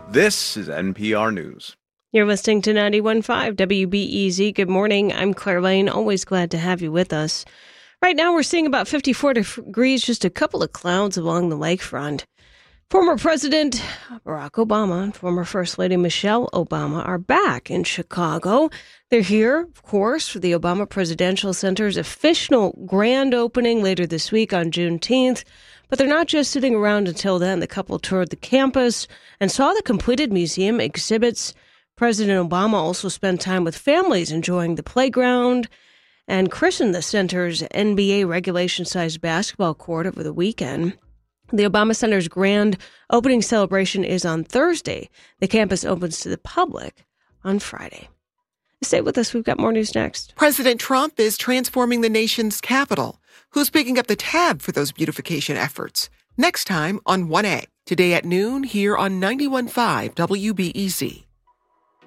This is NPR News. You're listening to 91.5 WBEZ. Good morning. I'm Claire Lane. Always glad to have you with us. Right now, we're seeing about 54 degrees, just a couple of clouds along the lakefront. Former President Barack Obama and former First Lady Michelle Obama are back in Chicago. They're here, of course, for the Obama Presidential Center's official grand opening later this week on Juneteenth. But they're not just sitting around until then. The couple toured the campus and saw the completed museum exhibits. President Obama also spent time with families enjoying the playground and christened the center's NBA regulation-sized basketball court over the weekend. The Obama Center's grand opening celebration is on Thursday. The campus opens to the public on Friday. Stay with us. We've got more news next. President Trump is transforming the nation's capital. Who's picking up the tab for those beautification efforts? Next time on 1A. Today at noon here on 91.5 WBEZ.